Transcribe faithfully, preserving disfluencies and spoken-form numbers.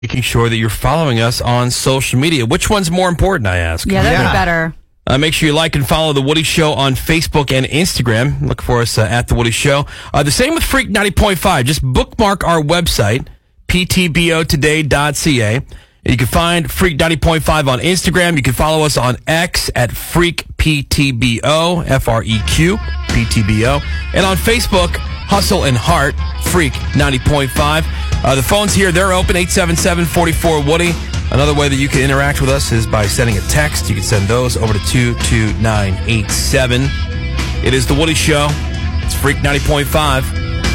making sure that you're following us on social media. Which one's more important, I ask? Yeah, that'd Yeah. be better. Uh, make sure you like and follow The Woody Show on Facebook and Instagram. Look for us uh, at The Woody Show. Uh, the same with Freak ninety point five. Just bookmark our website, p t b o today dot c a. You can find Freak ninety point five on Instagram. You can follow us on X at Freak P T B O, F R E Q, P T B O. And on Facebook, Hustle and Heart, Freak ninety point five. Uh, the phones here, they're open, eight seven seven, four four, Woody. Another way that you can interact with us is by sending a text. You can send those over to two two nine eight seven. It is The Woody Show. It's Freak ninety point five.